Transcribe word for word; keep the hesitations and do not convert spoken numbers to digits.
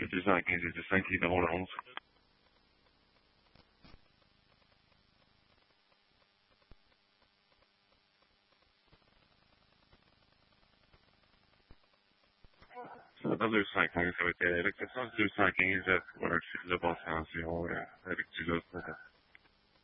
le deux cent quinze et deux cent qui est dans le onze. Ça va dans deux cent quinze, ça va être avec le sens deux cent quinze, euh, pour un fil de basse tension, euh, avec du lot.